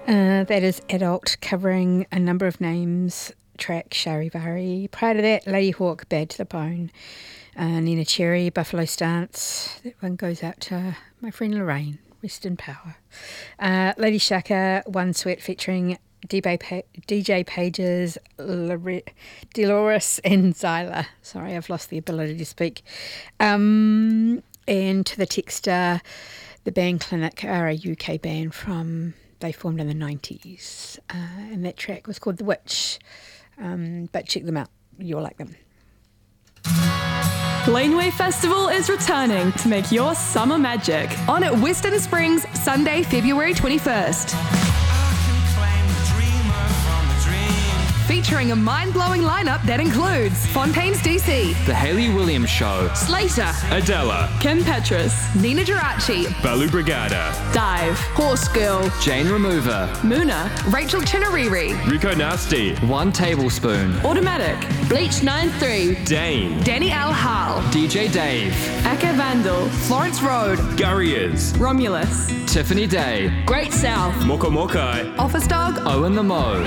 That is Adult, covering a number of names, track Charivari. Prior to that, Lady Hawk, Bad to the Bone. Nina Cherry, Buffalo Stance. That one goes out to my friend Lorraine, rest in power. Lady Shaka, One Sweat, featuring DJ Pages, Dolores and Zyla. Sorry, I've lost the ability to speak. And to the texter, the band Clinic are a UK band they formed in the 90s. And that track was called The Witch. But check them out. You'll like them. Laneway Festival is returning to make your summer magic. On at Western Springs, Sunday, February 21st. Featuring a mind-blowing lineup that includes Fontaine's DC, The Hayley Williams Show, Slater, Adela, Kim Petras, Nina Geraci, Balu Brigada, Dive, Horse Girl, Jane Remover, Muna, Rachel Chinariri, Rico Nasty, One Tablespoon, Automatic, Bleach 93, Dane, Danny L. Hall, DJ Dave, Aka Vandal, Florence Road, Gurriers, Romulus, Tiffany Day, Great South, Moko Mokai, Office Dog, Owen the Mo.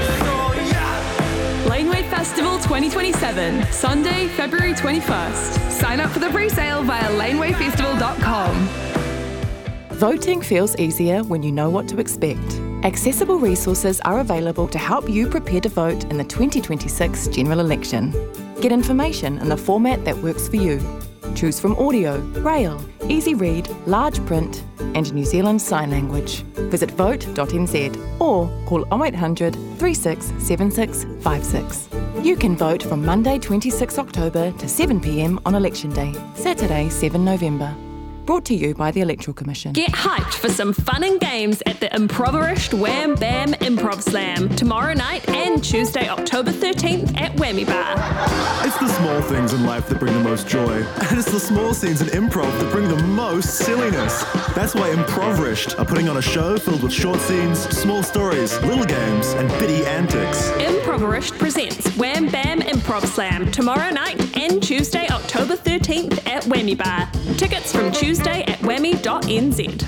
Laneway Festival 2027, Sunday, February 21st. Sign up for the pre-sale via lanewayfestival.com. Voting feels easier when you know what to expect. Accessible resources are available to help you prepare to vote in the 2026 general election. Get information in the format that works for you. Choose from audio, braille, easy read, large print, and New Zealand Sign Language. Visit vote.nz or call 0800 36 76 56. You can vote from Monday 26 October to 7 p.m. on Election Day, Saturday 7 November. Brought to you by the Electoral Commission. Get hyped for some fun and games at the Improverished Wham Bam Improv Slam tomorrow night and Tuesday, October 13th at Whammy Bar. It's the small things in life that bring the most joy, and it's the small scenes in improv that bring the most silliness. That's why Improverished are putting on a show filled with short scenes, small stories, little games, and bitty antics. Improverished presents Wham Bam Improv Slam tomorrow night and Tuesday, October 13th at Whammy Bar. Tickets from Tuesday at whammy.nz.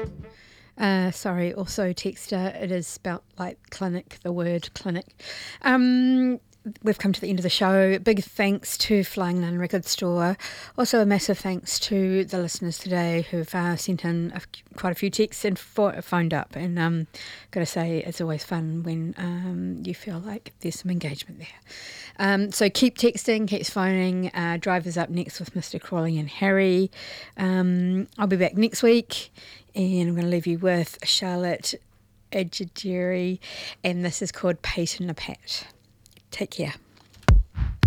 Sorry, also texter, it is spelt like clinic, the word clinic. We've come to the end of the show. Big thanks to Flying Nun Record Store. Also a massive thanks to the listeners today who've sent in quite a few texts and phoned up. And got to say, it's always fun when you feel like there's some engagement there. So keep texting, keep phoning. Drivers up next with Mr. Crawley and Harry. I'll be back next week, and I'm going to leave you with Charlotte Edgederi, and this is called Pate in a Pat. Take care.